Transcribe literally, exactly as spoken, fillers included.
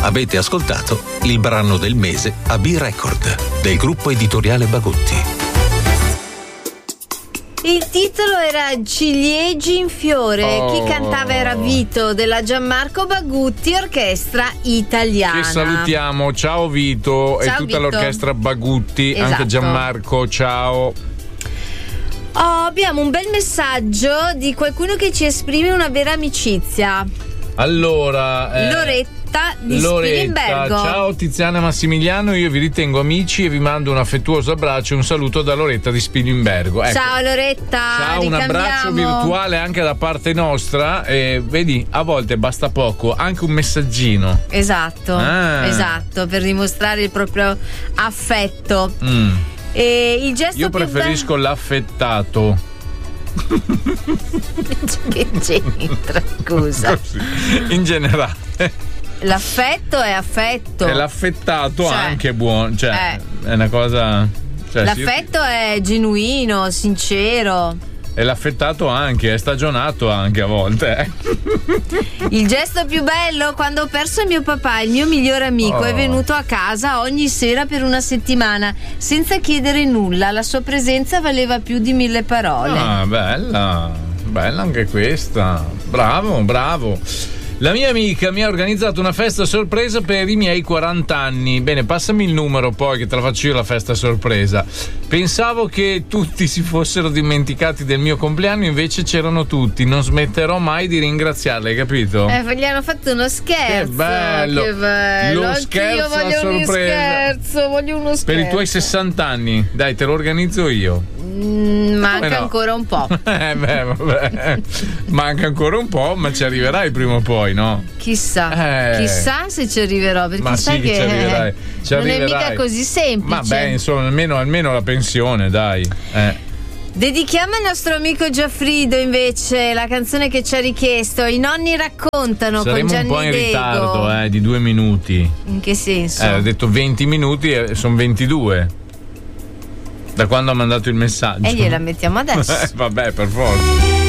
Avete ascoltato il brano del mese a B-Record del gruppo editoriale Bagutti. Il titolo era Ciliegi in fiore. Oh. Chi cantava era Vito della Gianmarco Bagutti Orchestra Italiana. Che salutiamo, ciao Vito. Ciao e tutta Vito. l'orchestra Bagutti, Esatto. anche Gianmarco, ciao. Oh, abbiamo un bel messaggio di qualcuno che ci esprime una vera amicizia. Allora, eh, Loretta di Loretta, Spilimbergo. ciao Tiziana Massimiliano, io vi ritengo amici e vi mando un affettuoso abbraccio e un saluto da Loretta di Spilimbergo. Ecco. Ciao Loretta. Ciao, un abbraccio virtuale anche da parte nostra. E vedi, a volte basta poco, anche un messaggino. Esatto, Ah. esatto, per dimostrare il proprio affetto. Mm. E il gesto Io più preferisco l'affettato. Che c'entra, scusa? In generale. L'affetto è affetto. E l'affettato Cioè, anche buono, cioè eh. è una cosa. Cioè, sì, L'affetto è genuino, sincero. e l'affettato anche, è stagionato anche a volte. eh. Il gesto più bello quando ho perso mio papà, il mio migliore amico, Oh. è venuto a casa ogni sera per una settimana senza chiedere nulla. La sua presenza valeva più di mille parole. Ah, bella, bella anche questa. Bravo, bravo. La mia amica mi ha organizzato una festa sorpresa per i miei quaranta anni. Bene, passami il numero poi che te la faccio io la festa sorpresa. Pensavo che tutti si fossero dimenticati del mio compleanno, invece c'erano tutti. Non smetterò mai di ringraziarla, hai capito? Eh, gli hanno fatto uno scherzo. Che bello. Che bello. Lo Anch'io scherzo a voglio uno sorpresa. scherzo, voglio uno scherzo. Per i tuoi sessanta anni. Dai, te lo organizzo io. Mm, manca Come no? ancora un po'. Eh beh, vabbè. Manca ancora un po', ma ci arriverai prima o poi, no? Chissà, Eh. chissà se ci arriverò, perché Ma sai sì che ci arriverai. Ci non è arriverai. mica così semplice. Vabbè, insomma, almeno, almeno la pensione, dai. Eh. Dedichiamo al nostro amico Giaffrido invece la canzone che ci ha richiesto. I nonni raccontano Saremo con Gianni un po' in Dego. ritardo, eh, di due minuti. In che senso? Eh, ho detto venti minuti e sono ventidue. Da quando ha mandato il messaggio. E gliela mettiamo adesso. Eh, vabbè, per forza.